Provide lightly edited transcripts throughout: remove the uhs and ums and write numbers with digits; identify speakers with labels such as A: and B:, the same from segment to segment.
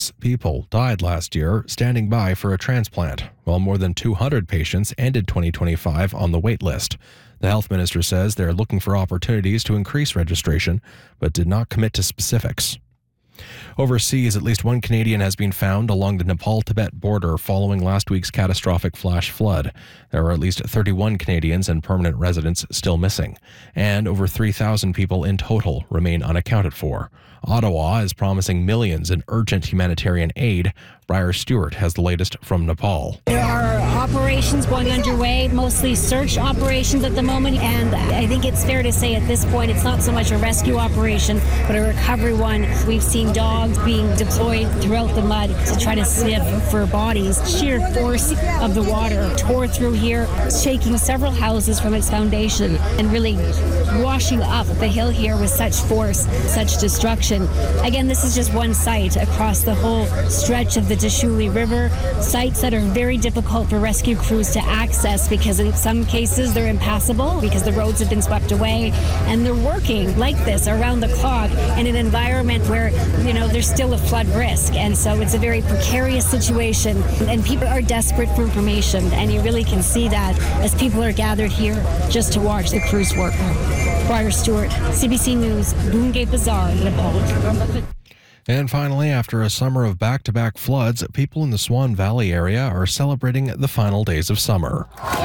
A: people died last year standing by for a transplant, while more than 200 patients ended 2025 on the wait list. The health minister says they're looking for opportunities to increase registration, but did not commit to specifics. Overseas, at least one Canadian has been found along the Nepal-Tibet border following last week's catastrophic flash flood. There are at least 31 Canadians and permanent residents still missing, and over 3,000 people in total remain unaccounted for. Ottawa is promising millions in urgent humanitarian aid. Briar Stewart has the latest from Nepal.
B: There are operations going underway, mostly search operations at the moment, and I think it's fair to say at this point it's not so much a rescue operation, but a recovery one. We've seen dogs being deployed throughout the mud to try to sniff for bodies. Sheer force of the water tore through here, shaking several houses from its foundation and really washing up the hill here with such force, such destruction. Again, this is just one site across the whole stretch of the Deschutes River, sites that are very difficult for rescue crews to access because in some cases they're impassable because the roads have been swept away, and they're working like this around the clock in an environment where, there's still a flood risk, and so it's a very precarious situation, and people are desperate for information, and you really can see that as people are gathered here just to watch the crews work. Briar Stewart, CBC News, Bungay Bazaar, Nepal.
A: And finally, after a summer of back-to-back floods, people in the Swan Valley area are celebrating the final days of summer.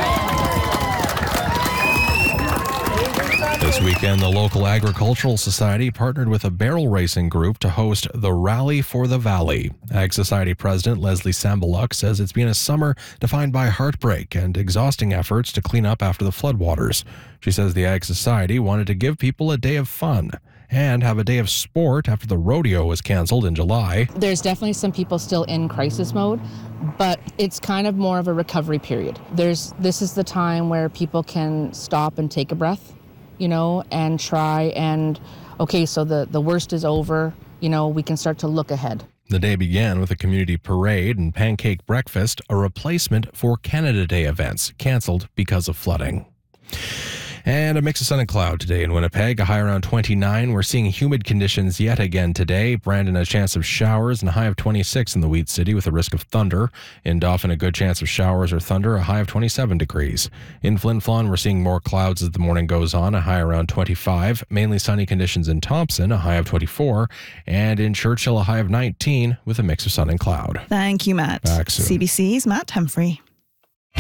A: This weekend, the local agricultural society partnered with a barrel racing group to host the Rally for the Valley. Ag Society President Leslie Sambaluk says it's been a summer defined by heartbreak and exhausting efforts to clean up after the floodwaters. She says the Ag Society wanted to give people a day of fun and have a day of sport after the rodeo was canceled in July.
C: There's definitely some people still in crisis mode, but it's kind of more of a recovery period. This is the time where people can stop and take a breath, and try and, so the worst is over, we can start to look ahead.
A: The day began with a community parade and pancake breakfast, a replacement for Canada Day events, canceled because of flooding. And a mix of sun and cloud today in Winnipeg, a high around 29. We're seeing humid conditions yet again today. Brandon, a chance of showers and a high of 26 in the Wheat City with a risk of thunder. In Dauphin, a good chance of showers or thunder, a high of 27 degrees. In Flin Flon, we're seeing more clouds as the morning goes on, a high around 25. Mainly sunny conditions in Thompson, a high of 24. And in Churchill, a high of 19 with a mix of sun and cloud.
D: Thank you, Matt.
A: Back soon.
D: CBC's Matt Humphrey.